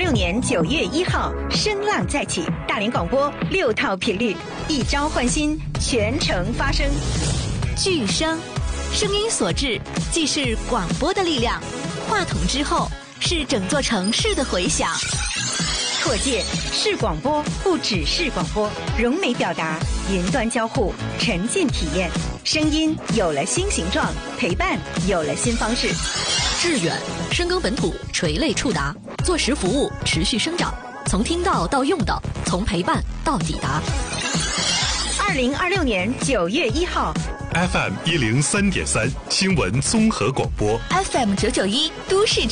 2026年9月1号，声浪再起，大连广播6套频率，一朝焕新，全程发声。 巨声，声音所致，既是广播的力量，话筒之后是整座城市的回响。 拓界是广播，不只是广播，融媒表达，云端交互，沉浸体验，声音有了新形状，陪伴有了新方式。 致远，深耕本土，垂类触达，做实服务，持续生长，从听到到用到，从陪伴到抵达。 2026年9月1号 FM 103.3新闻综合广播 FM 991都市